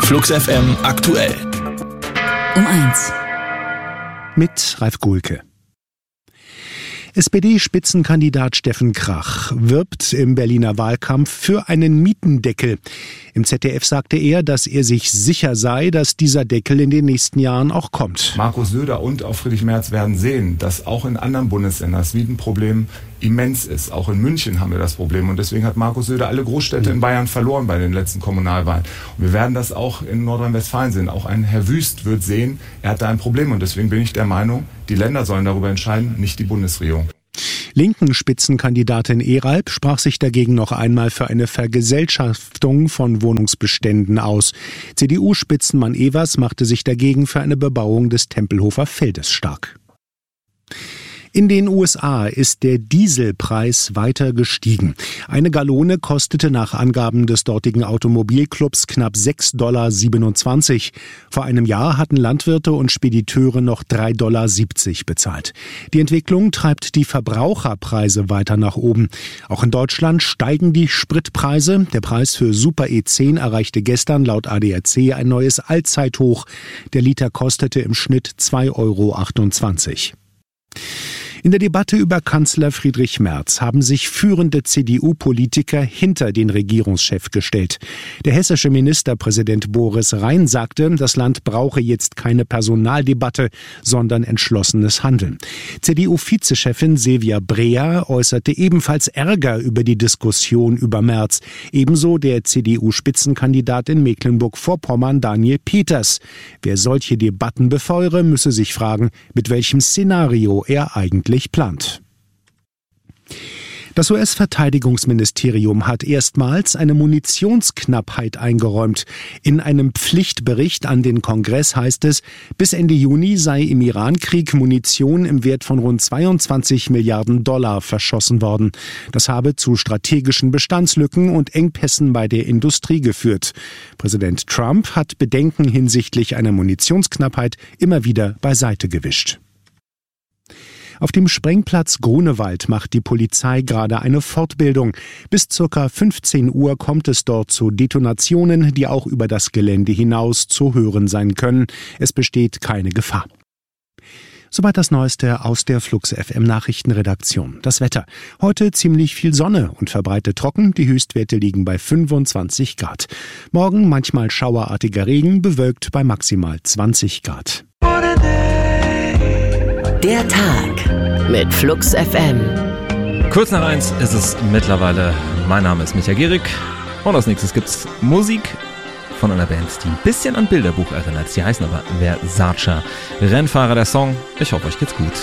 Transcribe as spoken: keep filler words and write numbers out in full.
Flux F M aktuell. Um eins. Mit Ralf Gohlke. S P D-Spitzenkandidat Steffen Krach wirbt im Berliner Wahlkampf für einen Mietendeckel. Im Z D F sagte er, dass er sich sicher sei, dass dieser Deckel in den nächsten Jahren auch kommt. Markus Söder und auch Friedrich Merz werden sehen, dass auch in anderen Bundesländern das Mietenproblem immens ist. Auch in München haben wir das Problem. Und deswegen hat Markus Söder alle Großstädte in Bayern verloren bei den letzten Kommunalwahlen. Und wir werden das auch in Nordrhein-Westfalen sehen. Auch ein Herr Wüst wird sehen, er hat da ein Problem. Und deswegen bin ich der Meinung, die Länder sollen darüber entscheiden, nicht die Bundesregierung. Linken Spitzenkandidatin Eralb sprach sich dagegen noch einmal für eine Vergesellschaftung von Wohnungsbeständen aus. C D U-Spitzenmann Evers machte sich dagegen für eine Bebauung des Tempelhofer Feldes stark. In den U S A ist der Dieselpreis weiter gestiegen. Eine Gallone kostete nach Angaben des dortigen Automobilclubs knapp sechs Komma siebenundzwanzig Dollar. Vor einem Jahr hatten Landwirte und Spediteure noch drei Komma siebzig Dollar bezahlt. Die Entwicklung treibt die Verbraucherpreise weiter nach oben. Auch in Deutschland steigen die Spritpreise. Der Preis für Super E zehn erreichte gestern laut A D A C ein neues Allzeithoch. Der Liter kostete im Schnitt zwei Komma achtundzwanzig Euro. In der Debatte über Kanzler Friedrich Merz haben sich führende C D U-Politiker hinter den Regierungschef gestellt. Der hessische Ministerpräsident Boris Rhein sagte, das Land brauche jetzt keine Personaldebatte, sondern entschlossenes Handeln. C D U-Vizechefin Silvia Breer äußerte ebenfalls Ärger über die Diskussion über Merz. Ebenso der C D U-Spitzenkandidat in Mecklenburg-Vorpommern Daniel Peters. Wer solche Debatten befeuere, müsse sich fragen, mit welchem Szenario er eigentlich plant. Das U S-Verteidigungsministerium hat erstmals eine Munitionsknappheit eingeräumt. In einem Pflichtbericht an den Kongress heißt es, bis Ende Juni sei im Iran-Krieg Munition im Wert von rund zweiundzwanzig Milliarden Dollar verschossen worden. Das habe zu strategischen Bestandslücken und Engpässen bei der Industrie geführt. Präsident Trump hat Bedenken hinsichtlich einer Munitionsknappheit immer wieder beiseite gewischt. Auf dem Sprengplatz Grunewald macht die Polizei gerade eine Fortbildung. Bis ca. fünfzehn Uhr kommt es dort zu Detonationen, die auch über das Gelände hinaus zu hören sein können. Es besteht keine Gefahr. Soweit das Neueste aus der Flux F M Nachrichtenredaktion. Das Wetter. Heute ziemlich viel Sonne und verbreitet trocken. Die Höchstwerte liegen bei fünfundzwanzig Grad. Morgen manchmal schauerartiger Regen, bewölkt bei maximal zwanzig Grad. Der Tag mit Flux F M. Kurz nach eins ist es mittlerweile. Mein Name ist Michael Gehrig. Und als nächstes gibt's Musik von einer Band, die ein bisschen an Bilderbuch erinnert. Sie heißen aber Versace. Rennfahrer der Song. Ich hoffe, euch geht's gut.